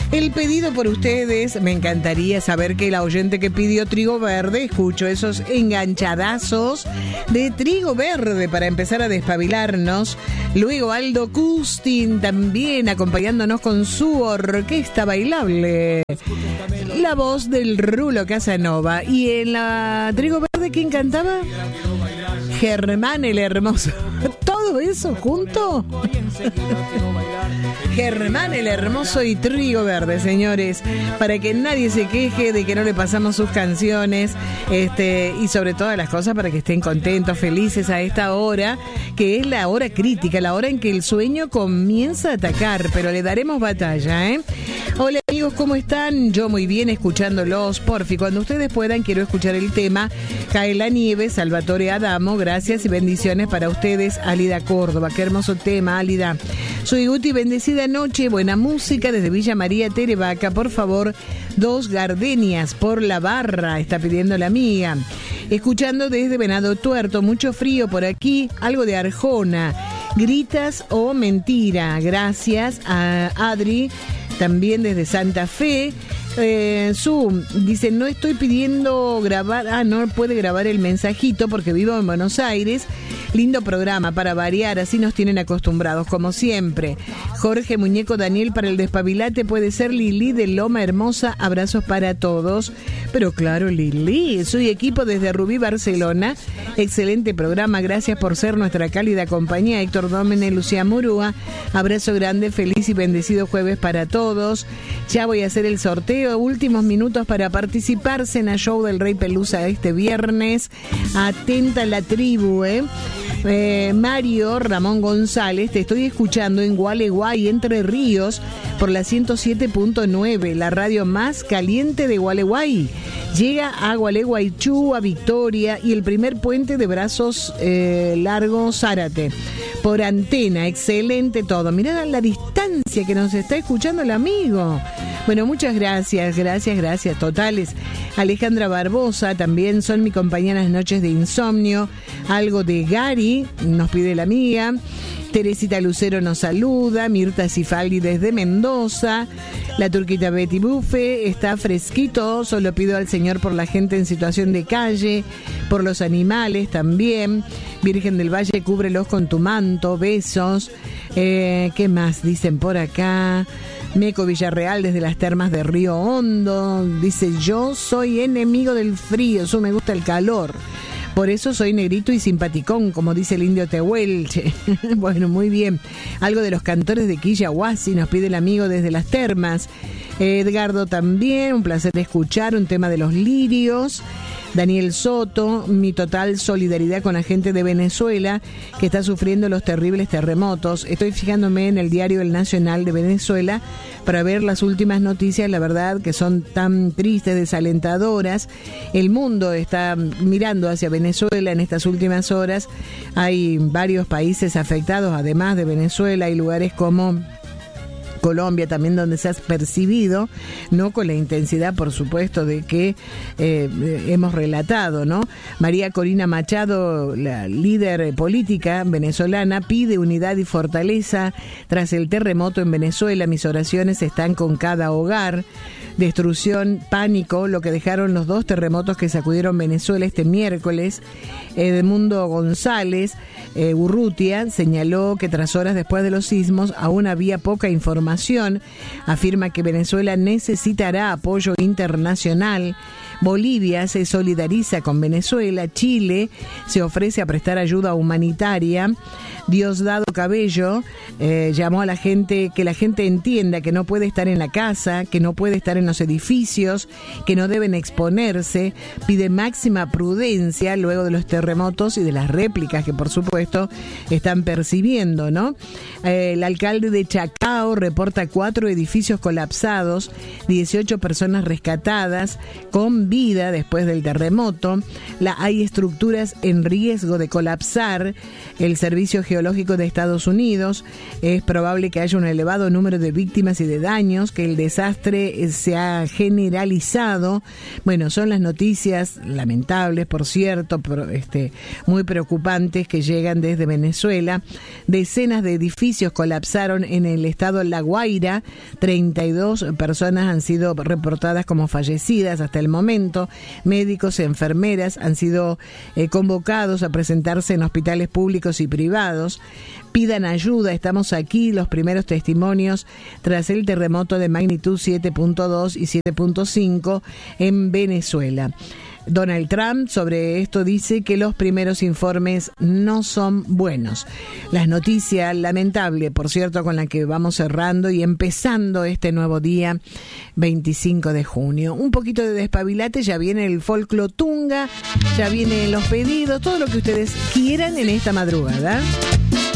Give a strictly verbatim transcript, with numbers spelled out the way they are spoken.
El pedido por ustedes, me encantaría saber que la oyente que pidió trigo verde, escucho esos enganchadazos de trigo verde para empezar a despabilarnos. Luego Aldo Custin también acompañándonos con su orquesta bailable. La voz del Rulo Casanova. Y en la trigo verde, ¿quién cantaba? Germán el Hermoso. ¿Todo eso junto? Germán el Hermoso y Trigo Verde, señores, para que nadie se queje de que no le pasamos sus canciones, este, y sobre todas las cosas para que estén contentos, felices a esta hora, que es la hora crítica, la hora en que el sueño comienza a atacar, pero le daremos batalla, ¿eh? Hola amigos, ¿cómo están? Yo muy bien, escuchándolos, porfi, cuando ustedes puedan quiero escuchar el tema Cae la nieve, Salvatore Adamo, gracias y bendiciones para ustedes, Álida Córdoba, qué hermoso tema, Álida. Soy Guti, bendecida noche, buena música desde Villa María Terevaca, por favor, dos gardenias por la barra, está pidiendo la amiga. Escuchando desde Venado Tuerto, mucho frío por aquí, algo de Arjona, gritas o mentira, gracias a Adri, también desde Santa Fe. Eh, Zoom dice, no estoy pidiendo grabar, ah, no puede grabar el mensajito porque vivo en Buenos Aires. Lindo programa para variar, así nos tienen acostumbrados, como siempre. Jorge Muñeco Daniel para el despabilate, puede ser Lili de Loma Hermosa, abrazos para todos. Pero claro, Lili, soy equipo desde Rubí, Barcelona. Excelente programa, gracias por ser nuestra cálida compañía. Héctor Dómene, Lucía Murúa, abrazo grande, feliz y bendecido jueves para todos. Ya voy a hacer el sorteo, últimos minutos para participar, Cena Show del Rey Pelusa este viernes. Atenta la tribu, eh. Eh, Mario Ramón González, te estoy escuchando en Gualeguay, Entre Ríos, por la ciento siete punto nueve, la radio más caliente de Gualeguay. Llega a Gualeguaychú, a Victoria y el primer puente de Brazos eh, Largos, Zárate. Por antena, excelente todo. Mirá la distancia que nos está escuchando el amigo. Bueno, muchas gracias, gracias, gracias, totales. Alejandra Barbosa, también son mi compañía en las noches de insomnio. Algo de Gary, nos pide la amiga. Teresita Lucero nos saluda. Mirta Cifaldi desde Mendoza. La turquita Betty Buffe, está fresquito. Solo pido al Señor por la gente en situación de calle, por los animales también. Virgen del Valle, cúbrelos con tu manto. Besos. Eh, ¿Qué más dicen por acá? Meco Villarreal desde las termas de Río Hondo. Dice, yo soy enemigo del frío, eso me gusta el calor. Por eso soy negrito y simpaticón, como dice el indio Tehuelche. Bueno, muy bien. Algo de los cantores de Quillahuasi, nos pide el amigo desde las termas. Edgardo también, un placer escuchar un tema de los lirios. Daniel Soto, mi total solidaridad con la gente de Venezuela que está sufriendo los terribles terremotos. Estoy fijándome en el diario El Nacional de Venezuela para ver las últimas noticias, la verdad que son tan tristes, desalentadoras. El mundo está mirando hacia Venezuela en estas últimas horas. Hay varios países afectados, además de Venezuela, hay lugares como Colombia también donde se ha percibido, no con la intensidad por supuesto de que eh, hemos relatado, ¿no? María Corina Machado, la líder política venezolana, pide unidad y fortaleza tras el terremoto en Venezuela. Mis oraciones están con cada hogar. Destrucción, pánico, lo que dejaron los dos terremotos que sacudieron Venezuela este miércoles. Edmundo González eh, Urrutia señaló que tras horas después de los sismos aún había poca información. Afirma que Venezuela necesitará apoyo internacional. Bolivia se solidariza con Venezuela. Chile se ofrece a prestar ayuda humanitaria. Diosdado Cabello eh, llamó a la gente, que la gente entienda que no puede estar en la casa, que no puede estar en los edificios, que no deben exponerse. Pide máxima prudencia luego de los terremotos y de las réplicas que por supuesto están percibiendo, ¿no? Eh, el alcalde de Chacao reporta cuatro edificios colapsados, dieciocho personas rescatadas con sin vida después del terremoto. La, hay estructuras en riesgo de colapsar. El Servicio Geológico de Estados Unidos, es probable que haya un elevado número de víctimas y de daños, que el desastre se ha generalizado. Bueno, son las noticias lamentables, por cierto, pero, este, muy preocupantes que llegan desde Venezuela. Decenas de edificios colapsaron en el estado La Guaira. treinta y dos personas han sido reportadas como fallecidas hasta el momento. Médicos y enfermeras han sido eh, convocados a presentarse en hospitales públicos y privados. Pidan ayuda, estamos aquí, los primeros testimonios tras el terremoto de magnitud siete punto dos y siete punto cinco en Venezuela. Donald Trump sobre esto dice que los primeros informes no son buenos. La noticia lamentable, por cierto, con la que vamos cerrando y empezando este nuevo día, veinticinco de junio. Un poquito de despabilate, ya viene el folclo tunga, ya vienen los pedidos, todo lo que ustedes quieran en esta madrugada.